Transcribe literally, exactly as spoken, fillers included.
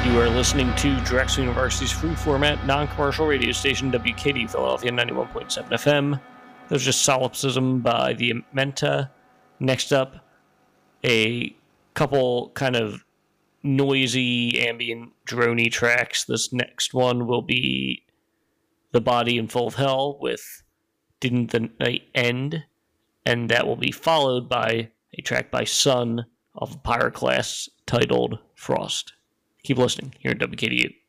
You are listening to Drexel University's free format, non-commercial radio station, W K D Philadelphia ninety-one point seven F M. That was just Solipsism by the Menta. Next up, a couple kind of noisy, ambient, droney tracks. This next one will be The Body in Full of Hell with Didn't the Night End? And that will be followed by a track by Sun of Pyroclast titled Frost. Keep listening here at W K D U.